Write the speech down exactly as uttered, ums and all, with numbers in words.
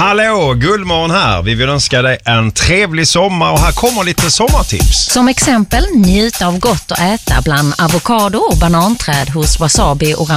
Hallå, Gullmorgon här. Vi vill önska dig en trevlig sommar och här kommer lite sommartips. Som exempel, njut av gott att äta bland avokado och bananträd hos Wasabi och